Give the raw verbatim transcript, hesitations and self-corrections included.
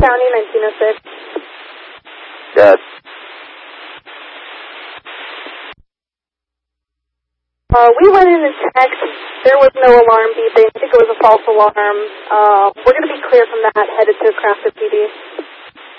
County, nineteen oh six. Good. Uh, we went in and checked. There was no alarm beeping. I think it was a false alarm. Uh, we're going to be clear from that, headed to Crafted P D.